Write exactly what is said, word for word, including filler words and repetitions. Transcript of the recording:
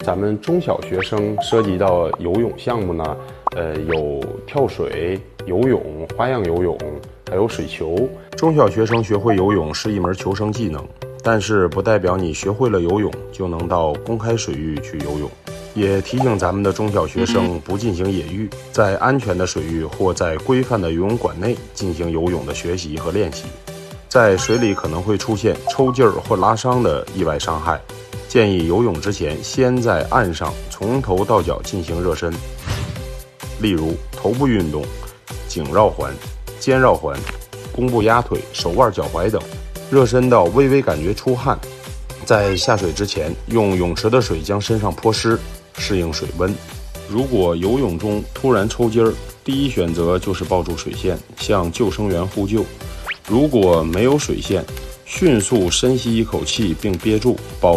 咱们中小学生涉及到游泳项目呢，呃，有跳水、游泳、花样游泳，还有水球。 中小学生学会游泳是一门求生技能，但是不代表你学会了游泳就能到公开水域去游泳。也提醒咱们的中小学生不进行野浴，在安全的水域或在规范的游泳馆内进行游泳的学习和练习。在水里可能会出现抽筋儿或拉伤的意外伤害。建议游泳之前，先在岸上从头到脚进行热身，例如头部运动、颈绕环、肩绕环、弓步压腿、手腕、脚踝等，热身到微微感觉出汗。在下水之前，用泳池的水将身上泼湿，适应水温。如果游泳中突然抽筋儿，第一选择就是抱住水线，向救生员呼救。如果没有水线，迅速深吸一口气并憋住，保